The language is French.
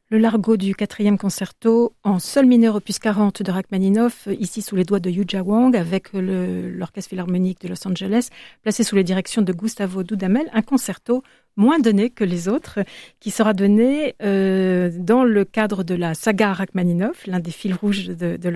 Le Largo du 4e concerto en sol mineur opus 40 de Rachmaninoff, ici sous les doigts de Yuja Wang avec l'Orchestre Philharmonique de Los Angeles, placé sous les directions de Gustavo Dudamel, un concerto moins donné que les autres, qui sera donné dans le cadre de la saga Rachmaninoff, l'un des fils rouges de